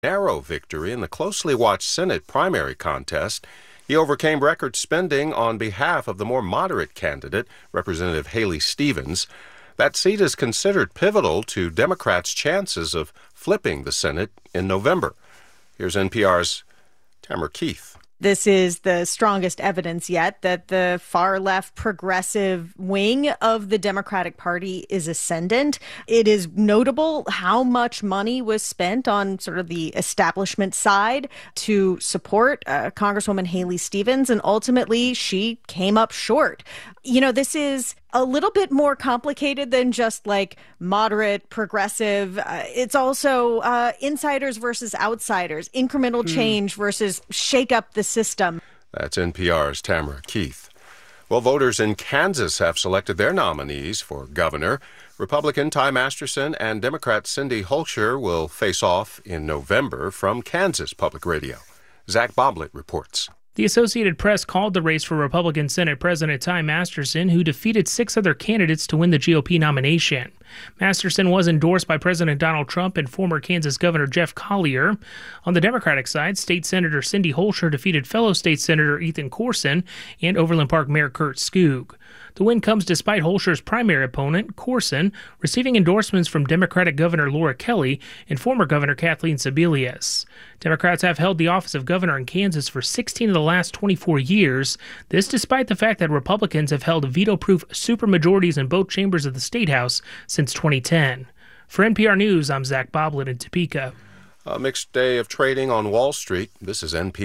narrow victory in the closely watched Senate primary contest. He overcame record spending on behalf of the more moderate candidate, Representative Haley Stevens. That seat is considered pivotal to Democrats' chances of flipping the Senate in November. Here's NPR's Tamara Keith. This is the strongest evidence yet that the far-left progressive wing of the Democratic Party is ascendant. It is notable how much money was spent on sort of the establishment side to support Congresswoman Haley Stevens, and ultimately she came up short. You know, this is a little bit more complicated than just like moderate, progressive. It's also insiders versus outsiders, incremental change versus shake up the system. That's NPR's Tamara Keith. Well, voters in Kansas have selected their nominees for governor. Republican Ty Masterson and Democrat Cindy Holscher will face off in November. From Kansas Public Radio, Zach Boblet reports. The Associated Press called the race for Republican Senate President Ty Masterson, who defeated 6 other candidates to win the GOP nomination. Masterson was endorsed by President Donald Trump and former Kansas Governor Jeff Collier. On the Democratic side, State Senator Cindy Holscher defeated fellow State Senator Ethan Corson and Overland Park Mayor Kurt Skoog. The win comes despite Holscher's primary opponent, Corson, receiving endorsements from Democratic Governor Laura Kelly and former Governor Kathleen Sebelius. Democrats have held the office of governor in Kansas for 16 of the last 24 years, this despite the fact that Republicans have held veto-proof supermajorities in both chambers of the State House since 2010. For NPR News, I'm Zach Boblet in Topeka. A mixed day of trading on Wall Street. This is NPR.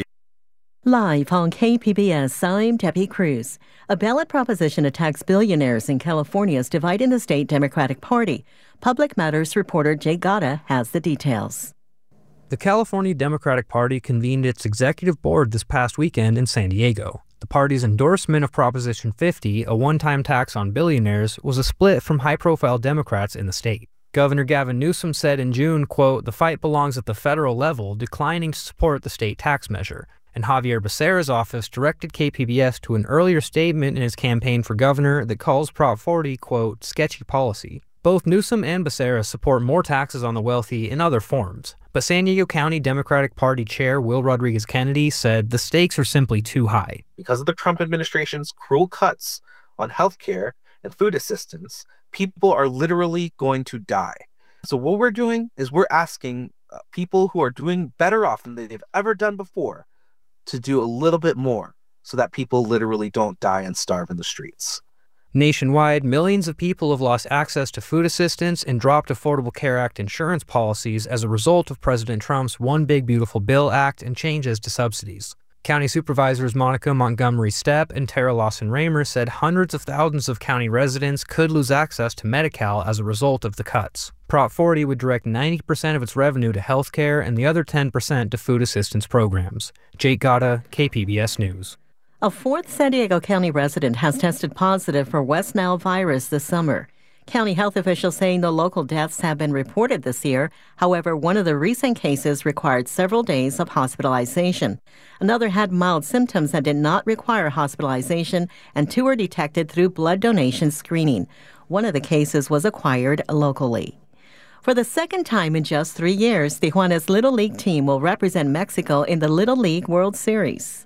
Live on KPBS, I'm Debbie Cruz. A ballot proposition attacks billionaires in California's dividing the state Democratic Party. Public Matters reporter Jay Gata has the details. The California Democratic Party convened its executive board this past weekend in San Diego. The party's endorsement of Proposition 50, a one-time tax on billionaires, was a split from high-profile Democrats in the state. Governor Gavin Newsom said in June, quote, "The fight belongs at the federal level, declining to support the state tax measure." And Javier Becerra's office directed KPBS to an earlier statement in his campaign for governor that calls Prop 40, quote, "sketchy policy." Both Newsom and Becerra support more taxes on the wealthy in other forms. But San Diego County Democratic Party Chair Will Rodriguez Kennedy said the stakes are simply too high. Because of the Trump administration's cruel cuts on health care and food assistance, people are literally going to die. So what we're doing is we're asking people who are doing better off than they've ever done before to do a little bit more so that people literally don't die and starve in the streets. Nationwide, millions of people have lost access to food assistance and dropped Affordable Care Act insurance policies as a result of President Trump's One Big Beautiful Bill Act and changes to subsidies. County Supervisors Monica Montgomery Stepp and Tara Lawson-Raymer said hundreds of thousands of county residents could lose access to Medi-Cal as a result of the cuts. Prop 40 would direct 90% of its revenue to health care and the other 10% to food assistance programs. Jake Gata, KPBS News. A fourth San Diego County resident has tested positive for West Nile virus this summer. County health officials saying no local deaths have been reported this year. However, one of the recent cases required several days of hospitalization. Another had mild symptoms that did not require hospitalization, and 2 were detected through blood donation screening. One of the cases was acquired locally. For the second time in just 3 years, Tijuana's Little League team will represent Mexico in the Little League World Series.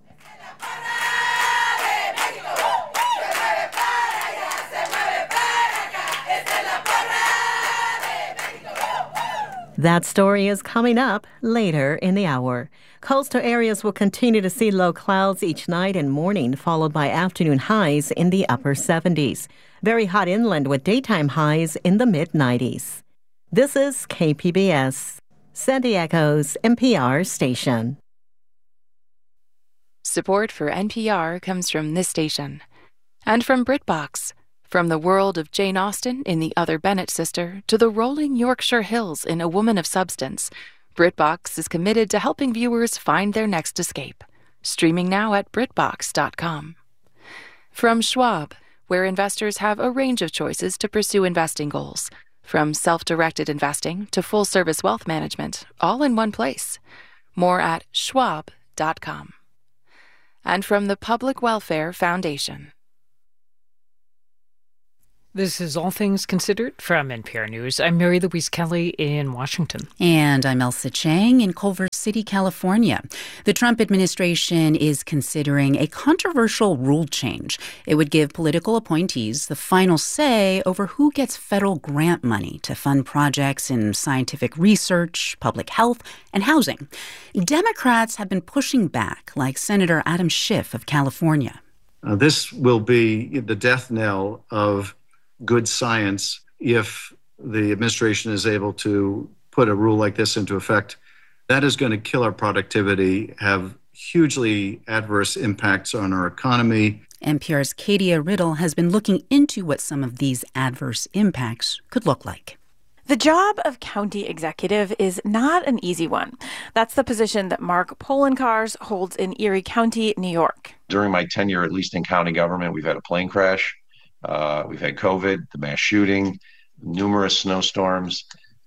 That story is coming up later in the hour. Coastal areas will continue to see low clouds each night and morning, followed by afternoon highs in the upper 70s. Very hot inland with daytime highs in the mid-90s. This is KPBS, San Diego's NPR station. Support for NPR comes from this station and from BritBox. From the world of Jane Austen in The Other Bennett Sister to the rolling Yorkshire Hills in A Woman of Substance, BritBox is committed to helping viewers find their next escape. Streaming now at BritBox.com. From Schwab, where investors have a range of choices to pursue investing goals, from self-directed investing to full-service wealth management, all in one place. More at Schwab.com. And from the Public Welfare Foundation. This is All Things Considered from NPR News. I'm Mary Louise Kelly in Washington. And I'm Elsa Chang in Culver City, California. The Trump administration is considering a controversial rule change. It would give political appointees the final say over who gets federal grant money to fund projects in scientific research, public health, and housing. Democrats have been pushing back, like Senator Adam Schiff of California. This will be the death knell of good science if the administration is able to put a rule like this into effect. That is going to kill our productivity, have hugely adverse impacts on our economy. NPR's Katia Riddle has been looking into what some of these adverse impacts could look like. The job of county executive is not an easy one. That's the position that Mark Poloncarz holds in Erie County, New York. During my tenure, at least in county government, we've had a plane crash. We've had COVID, the mass shooting, numerous snowstorms.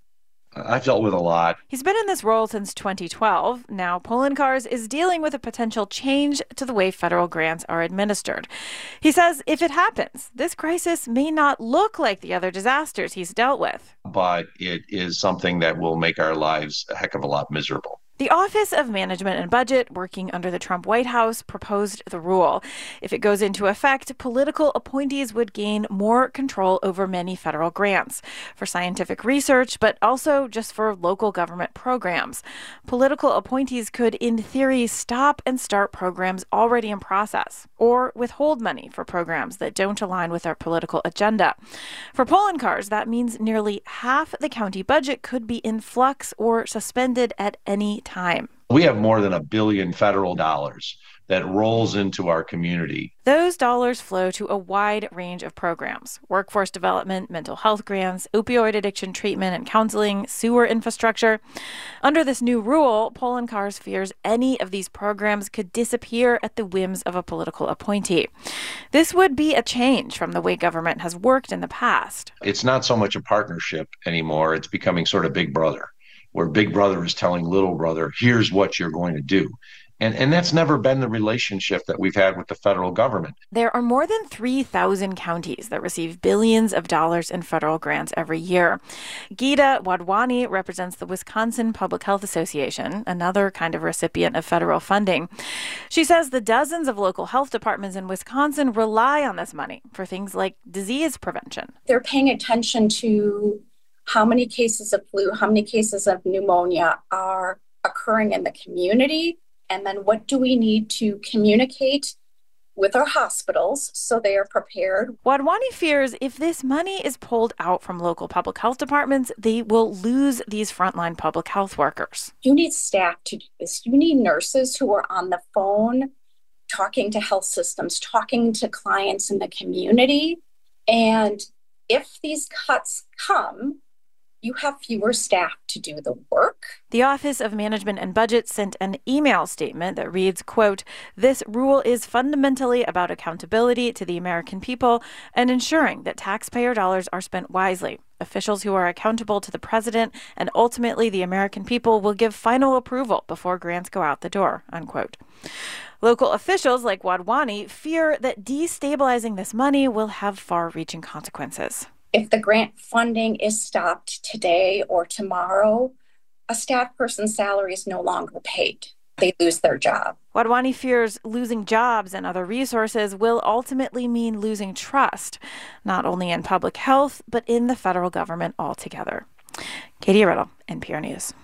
I've dealt with a lot. He's been in this role since 2012. Now Poloncarz is dealing with a potential change to the way federal grants are administered. He says if it happens, this crisis may not look like the other disasters he's dealt with. But it is something that will make our lives a heck of a lot miserable. The Office of Management and Budget, working under the Trump White House, proposed the rule. If it goes into effect, political appointees would gain more control over many federal grants for scientific research, but also just for local government programs. Political appointees could, in theory, stop and start programs already in process, or withhold money for programs that don't align with their political agenda. For Poloncarz, that means nearly half the county budget could be in flux or suspended at any time. We have more than $1 billion federal dollars that rolls into our community. Those dollars flow to a wide range of programs: workforce development, mental health grants, opioid addiction treatment and counseling, sewer infrastructure. Under this new rule, Poloncarz fears any of these programs could disappear at the whims of a political appointee. This would be a change from the way government has worked in the past. It's not so much a partnership anymore. It's becoming sort of Big Brother, where Big Brother is telling Little Brother, here's what you're going to do. And that's never been the relationship that we've had with the federal government. There are more than 3,000 counties that receive billions of dollars in federal grants every year. Geeta Wadhwani represents the Wisconsin Public Health Association, another kind of recipient of federal funding. She says the dozens of local health departments in Wisconsin rely on this money for things like disease prevention. They're paying attention to how many cases of flu, how many cases of pneumonia are occurring in the community, and then what do we need to communicate with our hospitals so they are prepared. Wadhwani fears if this money is pulled out from local public health departments, they will lose these frontline public health workers. You need staff to do this. You need nurses who are on the phone, talking to health systems, talking to clients in the community. And if these cuts come, you have fewer staff to do the work. The Office of Management and Budget sent an email statement that reads, quote, "This rule is fundamentally about accountability to the American people and ensuring that taxpayer dollars are spent wisely. Officials who are accountable to the president and ultimately the American people will give final approval before grants go out the door," unquote. Local officials like Wadhwani fear that destabilizing this money will have far-reaching consequences. If the grant funding is stopped today or tomorrow, a staff person's salary is no longer paid. They lose their job. Wadhwani fears losing jobs and other resources will ultimately mean losing trust, not only in public health, but in the federal government altogether. Katie Riddle, NPR News.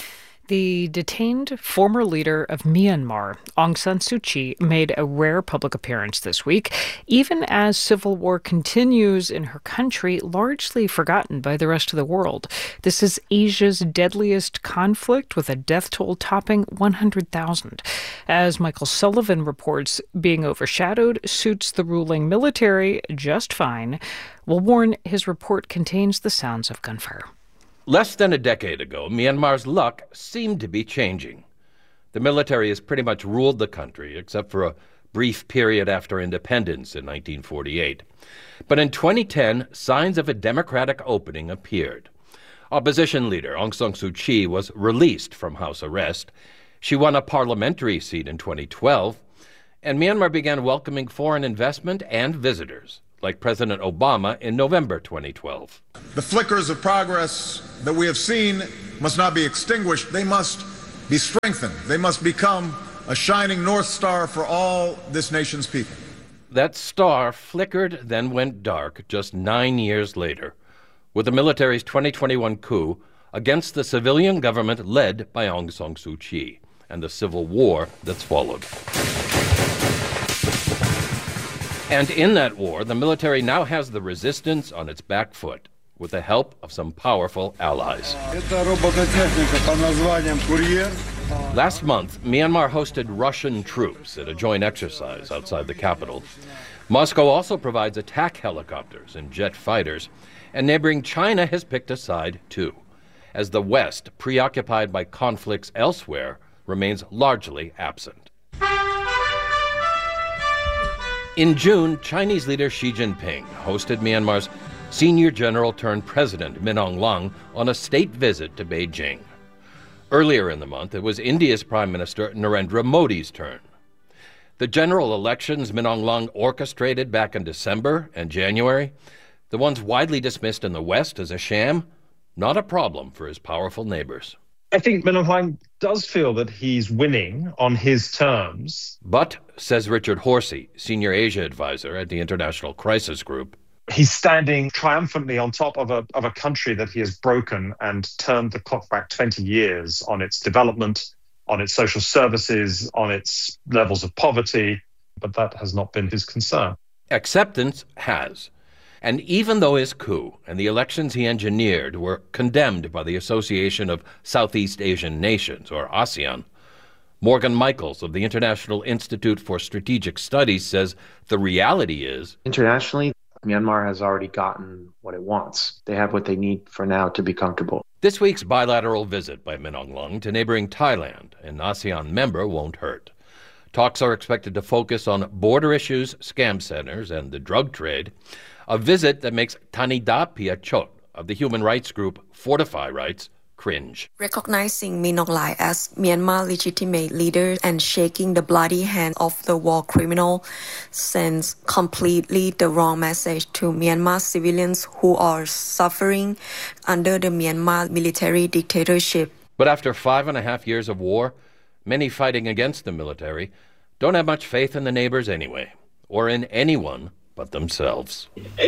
The detained former leader of Myanmar, Aung San Suu Kyi, made a rare public appearance this week, even as civil war continues in her country, largely forgotten by the rest of the world. This is Asia's deadliest conflict, with a death toll topping 100,000. As Michael Sullivan reports, being overshadowed suits the ruling military just fine. We'll warn his report contains the sounds of gunfire. Less than a decade ago, Myanmar's luck seemed to be changing. The military has pretty much ruled the country, except for a brief period after independence in 1948. But in 2010, signs of a democratic opening appeared. Opposition leader Aung San Suu Kyi was released from house arrest. She won a parliamentary seat in 2012, and Myanmar began welcoming foreign investment and visitors. like President Obama in November 2012. The flickers of progress that we have seen must not be extinguished. They must be strengthened. They must become a shining North Star for all this nation's people. That star flickered, then went dark just 9 years later, with the military's 2021 coup against the civilian government led by Aung San Suu Kyi and the civil war that's followed. And in that war, the military now has the resistance on its back foot, with the help of some powerful allies. Last month, Myanmar hosted Russian troops at a joint exercise outside the capital. Moscow also provides attack helicopters and jet fighters, and neighboring China has picked a side too, as the West, preoccupied by conflicts elsewhere, remains largely absent. In June, Chinese leader Xi Jinping hosted Myanmar's senior general turned president Min Aung Hlaing on a state visit to Beijing. Earlier in the month, it was India's Prime Minister Narendra Modi's turn. The general elections Min Aung Hlaing orchestrated back in December and January, the ones widely dismissed in the West as a sham, not a problem for his powerful neighbors. I think Min Aung Hlaing does feel that he's winning on his terms. But, says Richard Horsey, senior Asia advisor at the International Crisis Group, he's standing triumphantly on top of a country that he has broken and turned the clock back 20 years on its development, on its social services, on its levels of poverty. But that has not been his concern. Acceptance has. And even though his coup and the elections he engineered were condemned by the Association of Southeast Asian Nations, or ASEAN, Morgan Michaels of the International Institute for Strategic Studies says the reality is, internationally, Myanmar has already gotten what it wants. They have what they need for now to be comfortable. This week's bilateral visit by Min Aung Hlaing to neighboring Thailand, an ASEAN member, won't hurt. Talks are expected to focus on border issues, scam centers, and the drug trade. A visit that makes Thanida Piachot of the human rights group Fortify Rights cringe. Recognizing Min Aung Hlaing as Myanmar's legitimate leader and shaking the bloody hand of the war criminal sends completely the wrong message to Myanmar civilians who are suffering under the Myanmar military dictatorship. But after 5.5 years of war, many fighting against the military don't have much faith in the neighbors anyway, or in anyone but themselves.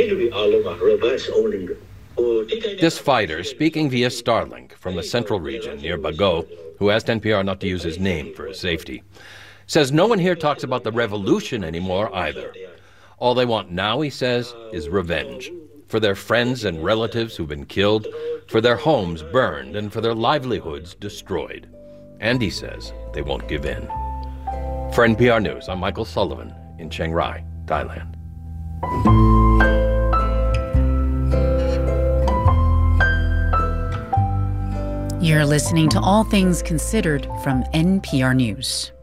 This fighter, speaking via Starlink from the central region near Bago, who asked NPR not to use his name for his safety, says no one here talks about the revolution anymore either. All they want now, he says, is revenge. For their friends and relatives who've been killed, for their homes burned, and for their livelihoods destroyed. And he says they won't give in. For NPR News, I'm Michael Sullivan in Chiang Rai, Thailand. You're listening to All Things Considered from NPR News.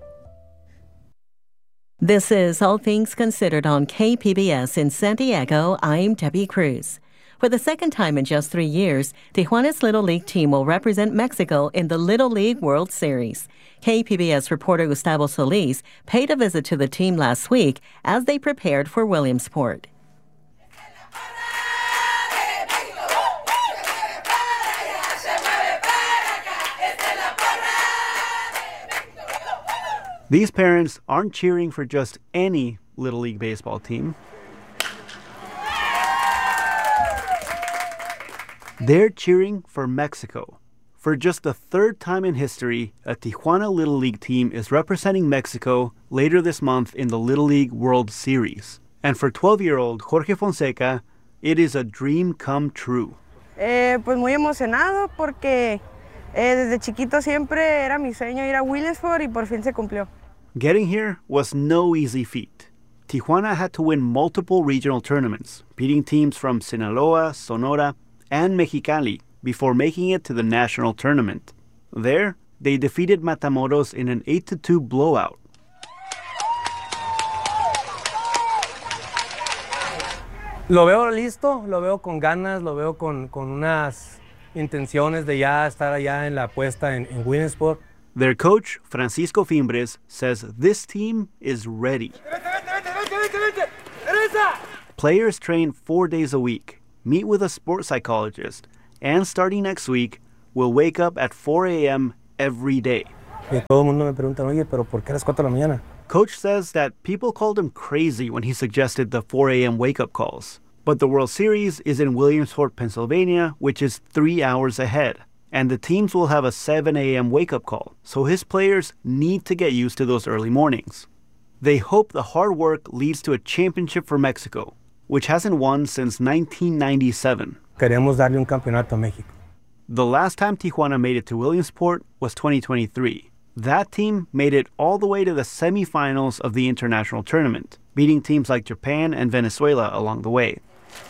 This is All Things Considered on KPBS in San Diego. I'm Debbie Cruz. For the second time in just 3 years, Tijuana's Little League team will represent Mexico in the Little League World Series. KPBS reporter Gustavo Solis paid a visit to the team last week as they prepared for Williamsport. These parents aren't cheering for just any Little League baseball team. They're cheering for Mexico. For just the third time in history, a Tijuana Little League team is representing Mexico later this month in the Little League World Series. And for 12-year-old Jorge Fonseca, it is a dream come true. Pues muy emocionado porque desde chiquito siempre era mi sueño ir a Williamsport y por fin se cumplió. Getting here was no easy feat. Tijuana had to win multiple regional tournaments, beating teams from Sinaloa, Sonora, and Mexicali before making it to the national tournament. There, they defeated Matamoros in an 8-2 blowout. Lo veo listo, lo veo con ganas, lo veo con unas intenciones de ya estar allá en la puesta en Williamsport. Their coach, Francisco Fimbres, says this team is ready. Players train 4 days a week, meet with a sports psychologist, and starting next week, will wake up at 4 a.m. every day. Todo el mundo me pregunta, oye, pero ¿por qué a las 4 de la mañana? Coach says that people called him crazy when he suggested the 4 a.m. wake-up calls. But the World Series is in Williamsport, Pennsylvania, which is 3 hours ahead. And the teams will have a 7 a.m. wake-up call, so his players need to get used to those early mornings. They hope the hard work leads to a championship for Mexico, which hasn't won since 1997. Queremos darle un campeonato a México. The last time Tijuana made it to Williamsport was 2023. That team made it all the way to the semifinals of the international tournament, beating teams like Japan and Venezuela along the way.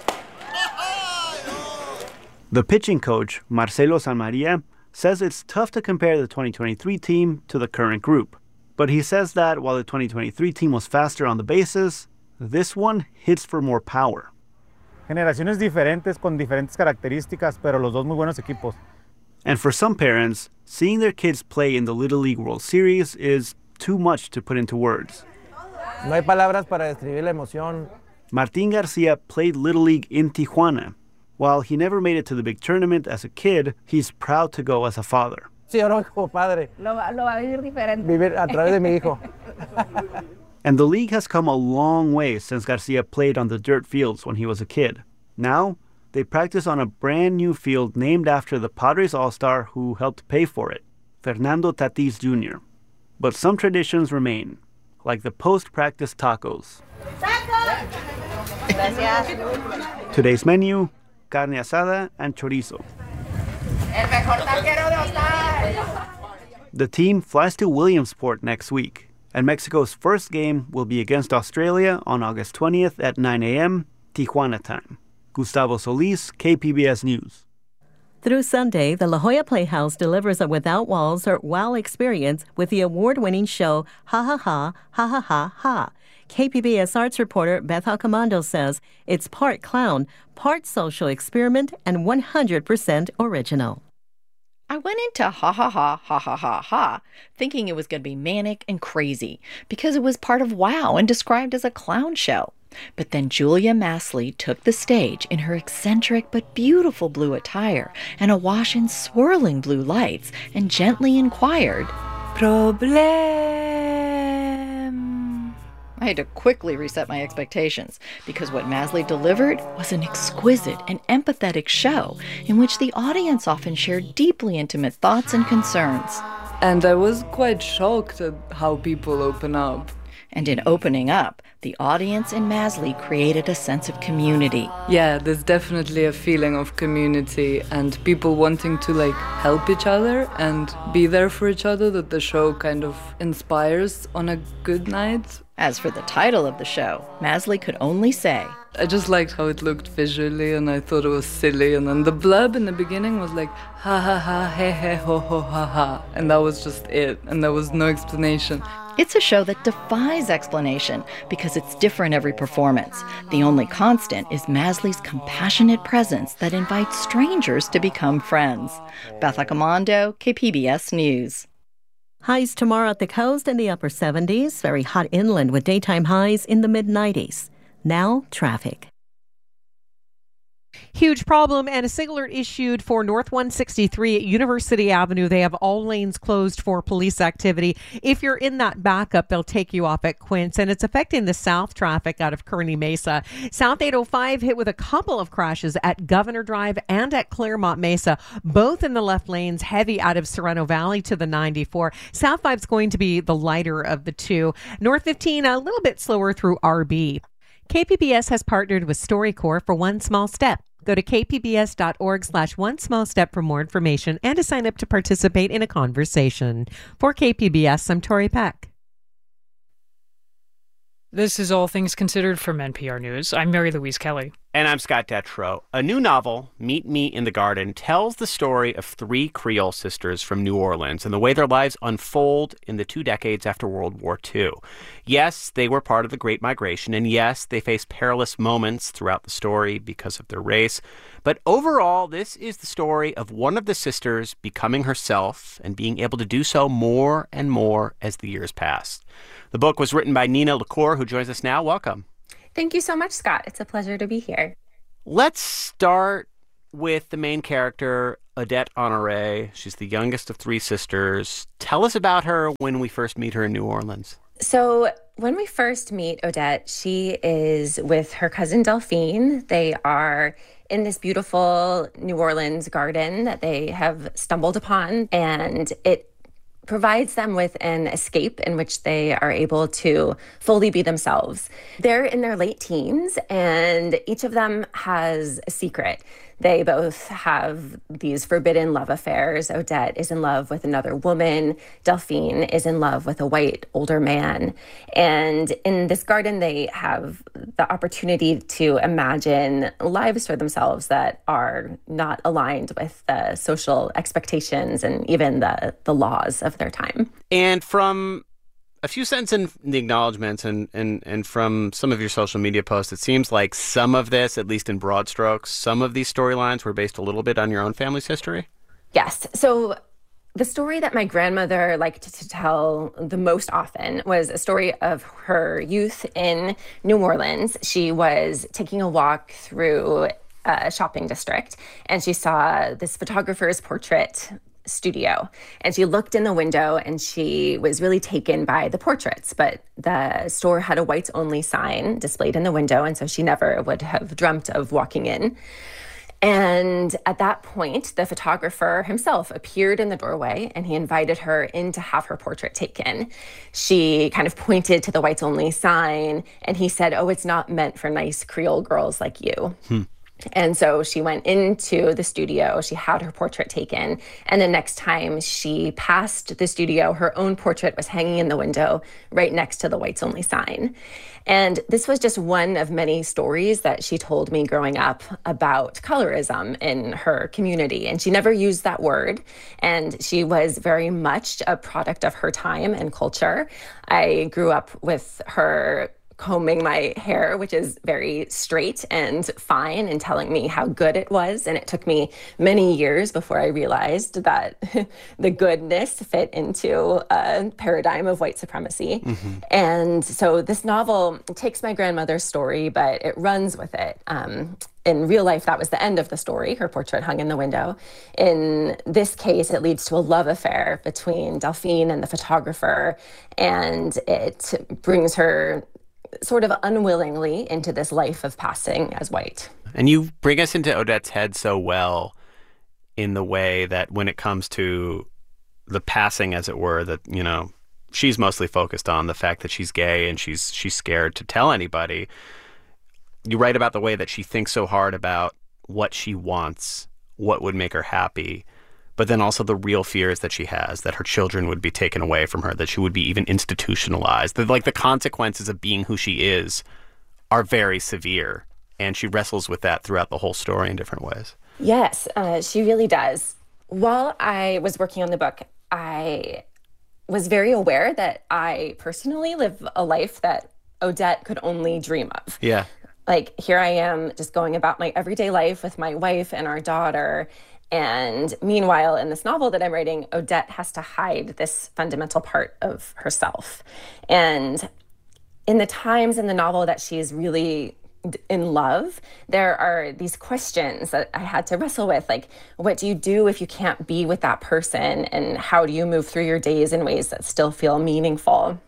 The pitching coach, Marcelo Sanmaria, says it's tough to compare the 2023 team to the current group. But he says that while the 2023 team was faster on the bases, this one hits for more power. Generaciones diferentes con diferentes características, pero los dos muy buenos equipos. And for some parents, seeing their kids play in the Little League World Series is too much to put into words. No hay palabras para describir la emoción. Martín Garcia played Little League in Tijuana. While he never made it to the big tournament as a kid, he's proud to go as a father. Sí, ahora como padre. Lo va a vivir diferente. Vivir a través de mi hijo. And the league has come a long way since Garcia played on the dirt fields when he was a kid. Now, they practice on a brand new field named after the Padres All-Star who helped pay for it, Fernando Tatis Jr. But some traditions remain, like the post-practice tacos. Gracias. Today's menu, carne asada and chorizo. El mejor taquero de Ostar. The team flies to Williamsport next week, and Mexico's first game will be against Australia on August 20th at 9 a.m. Tijuana time. Gustavo Solis, KPBS News. Through Sunday, the La Jolla Playhouse delivers a without walls or wow experience with the award-winning show Ha Ha Ha, Ha Ha Ha Ha. KPBS arts reporter Beth Alcamando says it's part clown, part social experiment, and 100% original. I went into Ha Ha Ha, Ha Ha Ha Ha, thinking it was going to be manic and crazy because it was part of WOW and described as a clown show. But then Julia Masley took the stage in her eccentric but beautiful blue attire and awash in swirling blue lights and gently inquired, "Problem?" I had to quickly reset my expectations because what Masley delivered was an exquisite and empathetic show in which the audience often shared deeply intimate thoughts and concerns. And I was quite shocked at how people open up. And in opening up, the audience and Masley created a sense of community. Yeah, there's definitely a feeling of community and people wanting to help each other and be there for each other that the show kind of inspires on a good night. As for the title of the show, Masley could only say, I just liked how it looked visually and I thought it was silly. And then the blurb in the beginning was like, ha ha ha, he he ho ho ha ha. And that was just it. And there was no explanation. It's a show that defies explanation because it's different every performance. The only constant is Masley's compassionate presence that invites strangers to become friends. Beth Accomando, KPBS News. Highs tomorrow at the coast in the upper 70s, very hot inland with daytime highs in the mid-90s. Now, traffic. Huge problem and a single alert issued for North 163 at University Avenue. They have all lanes closed for police activity. If you're in that backup, they'll take you off at Quince, and it's affecting the south traffic out of Kearney Mesa. South 805 hit with a couple of crashes at Governor Drive and at Claremont Mesa, both in the left lanes, heavy out of Serrano Valley to the 94. South 5's going to be the lighter of the two. North 15 a little bit slower through RB. KPBS has partnered with StoryCorps for One Small Step. Go to kpbs.org/one small step for more information and to sign up to participate in a conversation. For KPBS, I'm Tori Peck. This is All Things Considered from NPR News. I'm Mary Louise Kelly. And I'm Scott Detrow. A new novel, Meet Me in the Garden, tells the story of three Creole sisters from New Orleans and the way their lives unfold in the 2 decades after World War II. Yes, they were part of the Great Migration, and yes, they faced perilous moments throughout the story because of their race. But overall, this is the story of one of the sisters becoming herself and being able to do so more and more as the years passed. The book was written by Nina LaCour, who joins us now. Welcome. Thank you so much, Scott. It's a pleasure to be here. Let's start with the main character, Odette Honoré. She's the youngest of three sisters. Tell us about her when we first meet her in New Orleans. So when we first meet Odette, she is with her cousin Delphine. They are in this beautiful New Orleans garden that they have stumbled upon, and it provides them with an escape in which they are able to fully be themselves. They're in their late teens, and each of them has a secret. They both have these forbidden love affairs. Odette is in love with another woman. Delphine is in love with a white older man. And in this garden, they have the opportunity to imagine lives for themselves that are not aligned with the social expectations and even the laws of their time. And from a few sentences in the acknowledgments and from some of your social media posts, it seems like some of this, at least in broad strokes, some of these storylines were based a little bit on your own family's history? Yes. So the story that my grandmother liked to tell the most often was a story of her youth in New Orleans. She was taking a walk through a shopping district, and she saw this photographer's portrait studio, and she looked in the window and she was really taken by the portraits, but the store had a whites only sign displayed in the window, and so she never would have dreamt of walking in. And at that point, the photographer himself appeared in the doorway, and he invited her in to have her portrait taken. She kind of pointed to the whites only sign, and he said, "Oh, it's not meant for nice Creole girls like you." And so she went into the studio, she had her portrait taken, and the next time she passed the studio, her own portrait was hanging in the window right next to the whites only sign. And this was just one of many stories that she told me growing up about colorism in her community. And she never used that word, and she was very much a product of her time and culture. I grew up with her combing my hair, which is very straight and fine, and telling me how good it was. And it took me many years before I realized that the goodness fit into a paradigm of white supremacy. And so this novel takes my grandmother's story, but it runs with it. In real life, that was the end of the story. Her portrait hung in the window. In this case, it leads to a love affair between Delphine and the photographer, and it brings her sort of unwillingly into this life of passing as white. And you bring us into Odette's head so well in the way that when it comes to the passing, as it were, that, you know, she's mostly focused on the fact that she's gay and she's scared to tell anybody. You write about the way that she thinks so hard about what she wants, what would make her happy, but then also the real fears that she has, that her children would be taken away from her, that she would be even institutionalized. That, like, the consequences of being who she is are very severe, and she wrestles with that throughout the whole story in different ways. Yes, she really does. While I was working on the book, I was very aware that I personally live a life that Odette could only dream of. Yeah. Like, here I am just going about my everyday life with my wife and our daughter. And meanwhile, in this novel that I'm writing, Odette has to hide this fundamental part of herself. And in the times in the novel that she's really in love, there are these questions that I had to wrestle with, like, what do you do if you can't be with that person? And how do you move through your days in ways that still feel meaningful?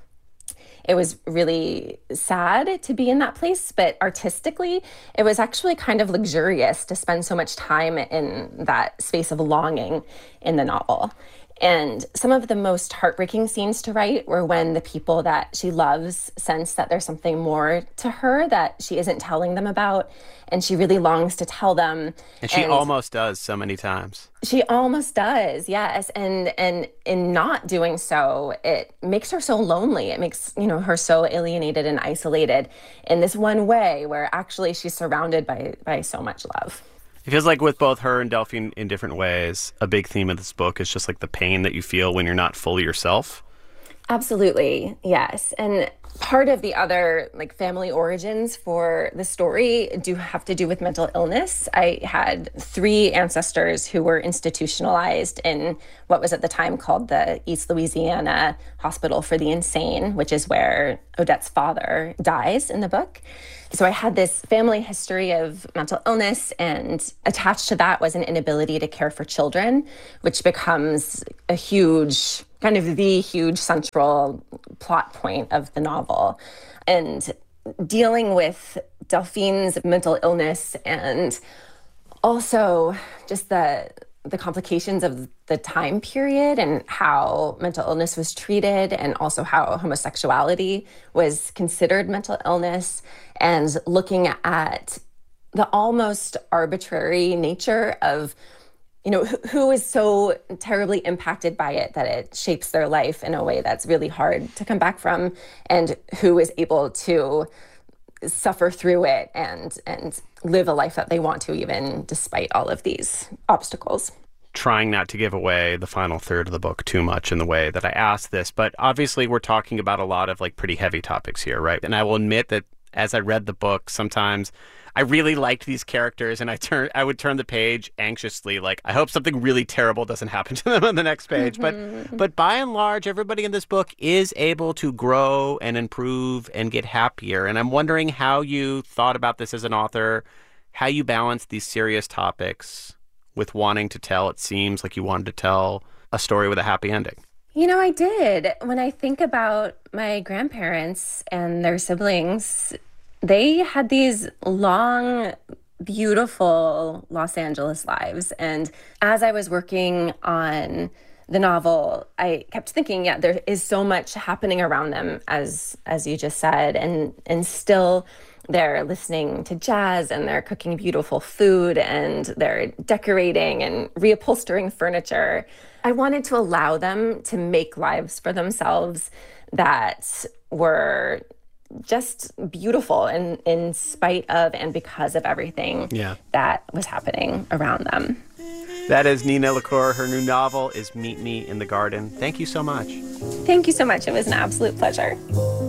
It was really sad to be in that place, but artistically, it was actually kind of luxurious to spend so much time in that space of longing in the novel. And some of the most heartbreaking scenes to write were when the people that she loves sense that there's something more to her that she isn't telling them about, and she really longs to tell them. And she almost does so many times. She almost does, yes. And in not doing so, it makes her so lonely. It makes, her so alienated and isolated in this one way where actually she's surrounded by so much love. It feels like with both her and Delphine in different ways, a big theme of this book is just like the pain that you feel when you're not fully yourself. Absolutely, yes. And Part of the other family origins for the story do have to do with mental illness. I had 3 ancestors who were institutionalized in what was at the time called the East Louisiana Hospital for the Insane, which is where Odette's father dies in the book. So I had this family history of mental illness, and attached to that was an inability to care for children, which becomes a huge, kind of the huge central plot point of the novel. And dealing with Delphine's mental illness and also just the complications of the time period and how mental illness was treated, and also how homosexuality was considered mental illness, and looking at the almost arbitrary nature of, who is so terribly impacted by it that it shapes their life in a way that's really hard to come back from, and who is able to suffer through it and live a life that they want to, even despite all of these obstacles. Trying not to give away the final third of the book too much in the way that I asked this, but obviously we're talking about a lot of pretty heavy topics here, right? And I will admit that as I read the book, sometimes I really liked these characters, and I would turn the page anxiously, I hope something really terrible doesn't happen to them on the next page. Mm-hmm. But by and large, everybody in this book is able to grow and improve and get happier. And I'm wondering how you thought about this as an author, how you balance these serious topics with wanting to tell, it seems like you wanted to tell a story with a happy ending. I did. When I think about my grandparents and their siblings, they had these long, beautiful Los Angeles lives. And as I was working on the novel, I kept thinking, there is so much happening around them, as you just said, and still they're listening to jazz, and they're cooking beautiful food, and they're decorating and reupholstering furniture. I wanted to allow them to make lives for themselves that were just beautiful in spite of and because of everything that was happening around them. That is Nina LaCour. Her new novel is Meet Me in the Garden. Thank you so much. Thank you so much. It was an absolute pleasure.